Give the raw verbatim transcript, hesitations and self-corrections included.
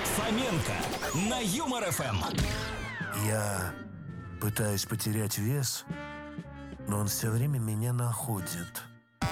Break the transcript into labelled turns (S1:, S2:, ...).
S1: Фоменко на Юмор эф эм.
S2: Я пытаюсь потерять вес, но он все время меня находит.